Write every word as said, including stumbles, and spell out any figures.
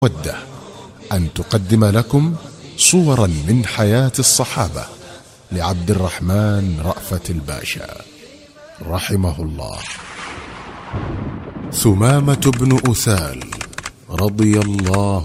وده أن تقدم لكم صورا من حياة الصحابة لعبد الرحمن رأفت الباشا رحمه الله. ثمامة بن أثال رضي الله